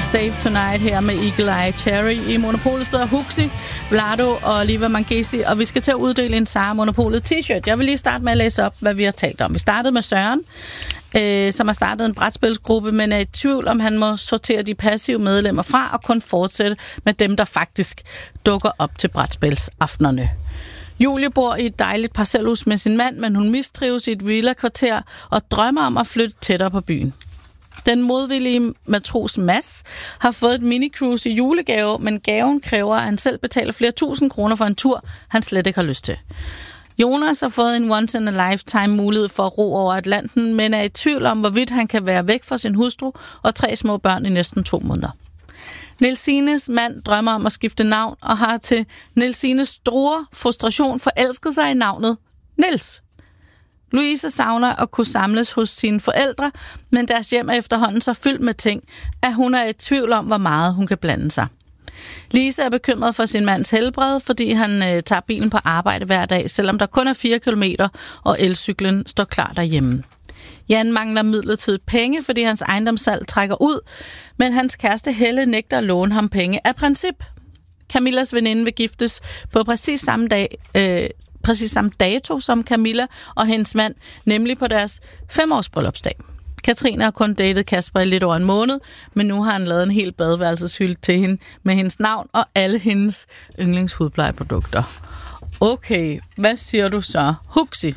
Save Tonight her med Eagle Eye Cherry. I Monopolet sidder Huxi, Vlado og Liva Mangesi, og vi skal til at uddele en Sara Monopolet t-shirt. Jeg vil lige starte med at læse op, hvad vi har talt om. Vi startede med Søren, som har startet en brætspilsgruppe, men er i tvivl om, han må sortere de passive medlemmer fra og kun fortsætte med dem, der faktisk dukker op til brætspilsaftenerne. Julie bor i et dejligt parcelhus med sin mand, men hun mistrives i et villa-kvarter og drømmer om at flytte tættere på byen. Den modvillige matros Mads har fået et minicruise i julegave, men gaven kræver, at han selv betaler flere tusind kroner for en tur, han slet ikke har lyst til. Jonas har fået en once-in-a-lifetime mulighed for at ro over Atlanten, men er i tvivl om, hvorvidt han kan være væk fra sin hustru og 3 små børn i næsten 2 måneder. Nielsines mand drømmer om at skifte navn og har til Nielsines store frustration forelsket sig i navnet Niels. Louise savner at kunne samles hos sine forældre, men deres hjem er efterhånden så fyldt med ting, at hun er i tvivl om, hvor meget hun kan blande sig. Lise er bekymret for sin mands helbred, fordi han tager bilen på arbejde hver dag, selvom der kun er 4 kilometer, og elcyklen står klar derhjemme. Jan mangler midlertidigt penge, fordi hans ejendomssalg trækker ud, men hans kæreste Helle nægter at låne ham penge af princip. Camillas veninde vil giftes på præcis samme dato som Camilla og hendes mand, nemlig på deres 5-års bryllupsdag. Katrine har kun datet Kasper i lidt over en måned, men nu har han lavet en hel badeværelseshylde til hende med hendes navn og alle hendes yndlingshudplejeprodukter. Okay, hvad siger du så? Huxi?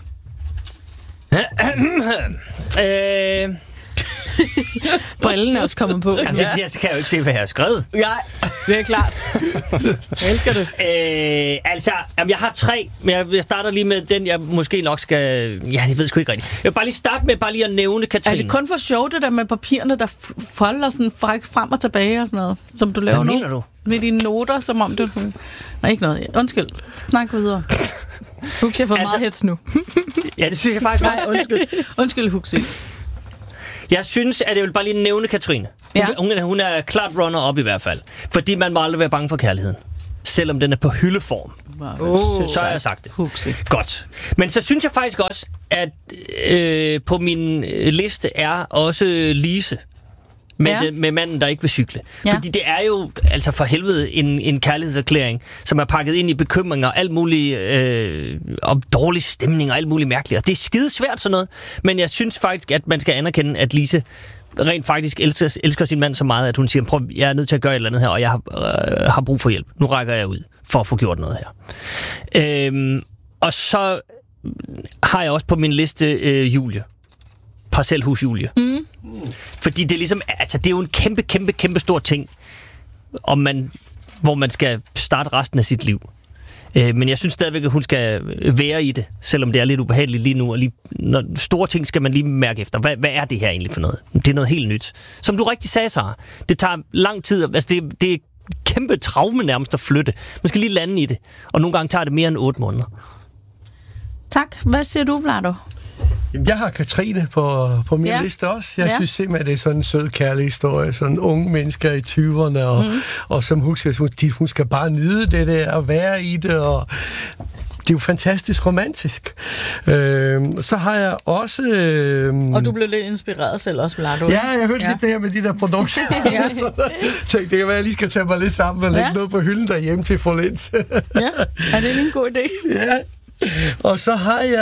Brillen er også kommet på. Jamen, jeg kan jo ikke se, hvad jeg har skrevet. Nej, det er klart. Jeg elsker det. Jeg har 3, men jeg starter lige med den, jeg måske nok skal... Ja, det ved jeg sgu ikke rigtigt. Jeg vil bare lige starte med bare lige at nævne Katrine. Er det kun for sjov, det der med papirerne, der folder sådan frem og tilbage og sådan noget, som du laver nu? Hvad mener du? Med dine noter, som om det... Nej, ikke noget. Undskyld. Snak videre. Huxi har fået meget hets nu. Ja, det synes jeg faktisk også. Nej, undskyld, Huxi. Jeg synes, at jeg vil bare lige nævne Katrine. Hun er klart runner-up i hvert fald. Fordi man må aldrig være bange for kærligheden. Selvom den er på hyldeform. Så har jeg sagt det. Huxi. Godt. Men så synes jeg faktisk også, at på min liste er også Lise. Med manden, der ikke vil cykle. Ja. Fordi det er jo altså for helvede en kærlighedserklæring, som er pakket ind i bekymringer, alt muligt om dårlig stemning og alt muligt mærkeligt. Og det er skide svært sådan noget. Men jeg synes faktisk, at man skal anerkende, at Lise rent faktisk elsker sin mand så meget, at hun siger, prøv, jeg er nødt til at gøre et eller andet her, og jeg har brug for hjælp. Nu rækker jeg ud for at få gjort noget her. Og så har jeg også på min liste Julie. Parcelhus Julie. Fordi det er ligesom, altså det er jo en kæmpe stor ting, hvor man skal starte resten af sit liv. Men jeg synes stadigvæk, at hun skal være i det, selvom det er lidt ubehageligt lige nu. Og når store ting skal man lige mærke efter. Hvad er det her egentlig for noget? Det er noget helt nyt. Som du rigtig sagde, Sara, det tager lang tid. Altså det er kæmpe traume nærmest at flytte. Man skal lige lande i det. Og nogle gange tager det mere end 8 måneder. Tak. Hvad siger du, Vlado? Jeg har Katrine på min liste også. Jeg synes simpelthen, det er sådan en sød, kærlig historie. Sådan unge mennesker i 20'erne, og som hun skal bare nyde det der, og være i det, og det er jo fantastisk romantisk. Så har jeg også... Og du blev lidt inspireret selv også, Vlado. Ja, jeg hørte lidt det her med de der produkter. Tænkte, det kan være, at jeg lige skal tage mig lidt sammen og lægge noget på hylden derhjemme til for lidt. Ja, er det en god idé? Ja. Og så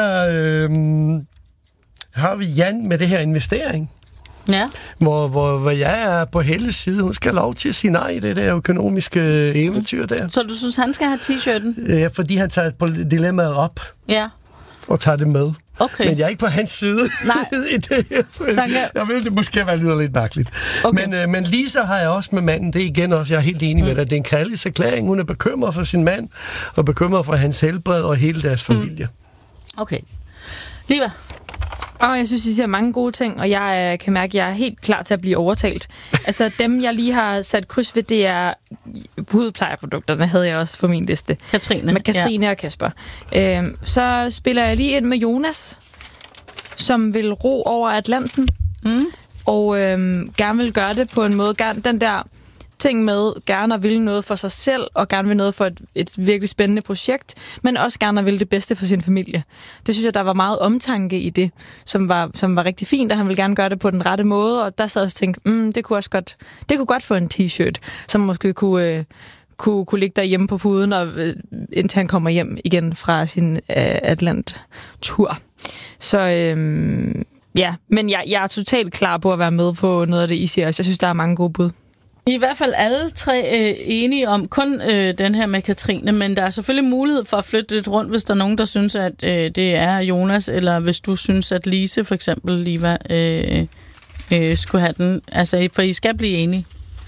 har vi Jan med det her investering. Ja. Hvor jeg er på Helles side. Hun skal have lov til at sige nej i det der økonomiske eventyr der. Så du synes, han skal have t-shirten? Ja, fordi han tager dilemmaet op. Ja. Og tager det med. Okay. Men jeg er ikke på hans side. Nej. Jeg ved, det måske være lidt mærkeligt. Okay. Men Lisa har jeg også med manden. Det er igen også, jeg er helt enig med dig. Det er en kærlighedserklæring. Hun er bekymret for sin mand, og bekymret for hans helbred og hele deres familie. Okay. Liva? Jeg synes, I siger mange gode ting, og jeg kan mærke, at jeg er helt klar til at blive overtalt. Altså, dem, jeg lige har sat kryds ved, det er hudplejeprodukterne, havde jeg også på min liste. Katrine. Med Katrine og Kasper. Så spiller jeg lige ind med Jonas, som vil ro over Atlanten, og gerne vil gøre det på en måde. Den der ting med gerne at ville noget for sig selv, og gerne vil noget for et virkelig spændende projekt, men også gerne at ville det bedste for sin familie. Det synes jeg, der var meget omtanke i det, som var rigtig fint, og han ville gerne gøre det på den rette måde, og der så også tænkte, det kunne godt få en t-shirt, som måske kunne ligge derhjemme på puden, og indtil han kommer hjem igen fra sin Atlant-tur. Så ja, men jeg er totalt klar på at være med på noget af det, I siger også. Jeg synes, der er mange gode bud. I hvert fald alle tre enige om kun den her med Katrine, men der er selvfølgelig mulighed for at flytte lidt rundt, hvis der er nogen, der synes, at det er Jonas, eller hvis du synes, at Lise for eksempel, Liva, skulle have den. Altså, for I skal blive enige.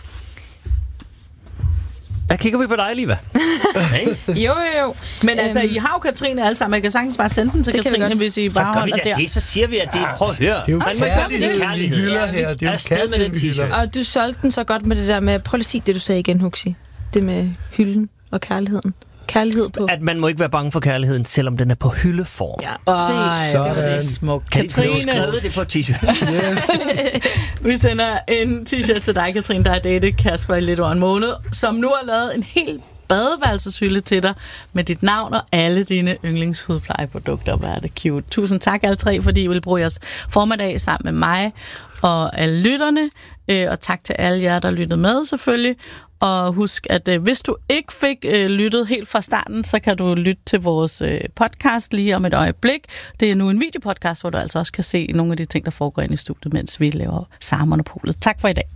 Der kigger vi på dig, Liva. Jo. Men altså, I har jo Katrine alle sammen. Jeg kan sagtens bare sende den til Katrine, hvis I bare holder der. Det, så siger vi, at det prøv at høre. Det er jo kærlighed, vi hylder her. Det er jo kærlighed, vi hylder. Og du solgte den så godt med det der med, prøv at sige det, du sagde igen, Huxi. Det med hylden og kærligheden. Kærlighed på. At man må ikke være bange for kærligheden, selvom den er på hyldeform. Ja. Det var det smukt. Katrine. Skrive det på t-shirt. Yes. Vi sender en t-shirt til dig, Katrine, der har datet Kasper i lidt over en måned, som nu har lavet en helt badeværelseshylde til dig med dit navn og alle dine yndlingshudplejeprodukter. Hvad er det cute. Tusind tak alle tre, fordi I vil bruge jeres formiddag sammen med mig og alle lytterne. Og tak til alle jer, der lyttede med selvfølgelig. Og husk, at hvis du ikke fik lyttet helt fra starten, så kan du lytte til vores podcast lige om et øjeblik. Det er nu en videopodcast, hvor du altså også kan se nogle af de ting, der foregår inde i studiet, mens vi laver Sara Monopolet. Tak for i dag.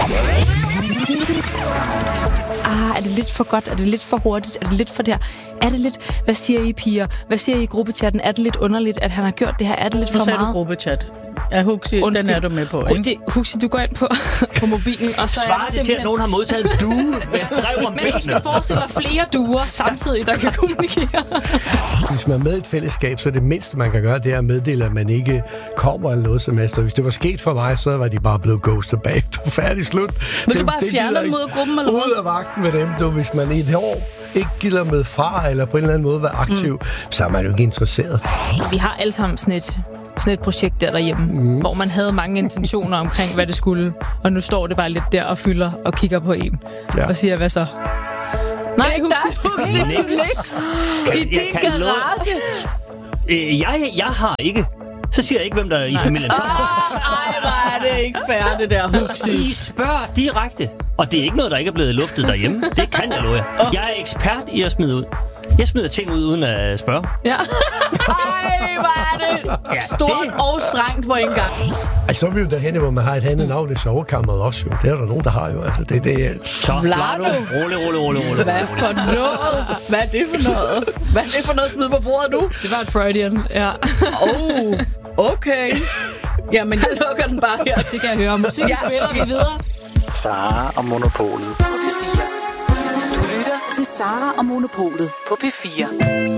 Er det lidt for godt? Er det lidt for hurtigt? Er det lidt for der? Er det lidt... Hvad siger I, piger? Hvad siger I i gruppechatten? Er det lidt underligt, at han har gjort det her? Er det lidt for meget? Nu sagde du gruppechat. Ja, Huxi, den er du med på, ikke? Huxi, du går ind på mobilen, og så svarer det til, at nogen har modtaget en due med brev om men du skal forestille dig flere duer samtidig, der kan kommunikere. Hvis man er med i et fællesskab, så det mindste, man kan gøre, det er at meddele, at man ikke kommer eller noget som helst. Hvis det var sket for mig, så var de bare blevet ghostet bagefter. Færdig slut. Vil du bare fjerne dem ud af gruppen, eller ud af vagten med dem, hvis man i et år ikke gider med far, eller på en eller anden måde være aktiv, så er man jo ikke interesseret. Vi har alle sammen sådan et projekt derhjemme, hvor man havde mange intentioner omkring, hvad det skulle, og nu står det bare lidt der og fylder og kigger på en, og siger, hvad så? Nej, Huxi. Niks. I din garage. Jeg har ikke. Så siger jeg ikke, hvem der er i familien. Ej, hvor er det ikke fair, det der, Huxi. De spørger direkte. Og det er ikke noget, der ikke er blevet luftet derhjemme. Det kan jeg love jer. Jeg er ekspert i at smide ud. Jeg smider ting ud uden at spørge. Ja. Ej, hvor er det stort og strengt på en gang. Så er vi jo derhen, hvor man har et andet navn, det er sovekammeret også jo. Det er der nogen, der har jo. Altså, det. Så, Vlado. Rolig. Hvad for noget? Hvad er det for noget? Hvad er det for noget at smide på bordet nu? Det var et Freudian, ja. Okay. Jamen, jeg lukker den bare her. Det kan jeg høre. Musik spiller vi videre. Sara og Monopolet på P4. Du lytter til Sara og Monopolet på P4.